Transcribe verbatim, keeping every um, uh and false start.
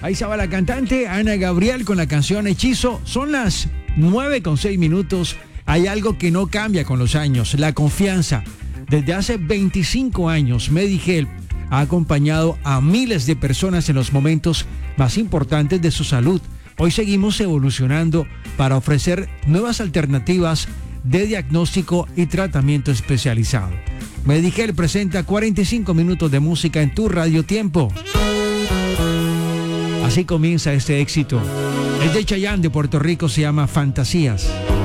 Ahí estaba la cantante Ana Gabriel con la canción Hechizo. Son las nueve con seis minutos. Hay algo que no cambia con los años, la confianza. Desde hace veinticinco años, Medihelp ha acompañado a miles de personas en los momentos más importantes de su salud. Hoy seguimos evolucionando para ofrecer nuevas alternativas de diagnóstico y tratamiento especializado. Medihelp presenta cuarenta y cinco minutos de música en tu radio tiempo. Así comienza este éxito. Es de Chayanne de Puerto Rico, se llama Fantasías.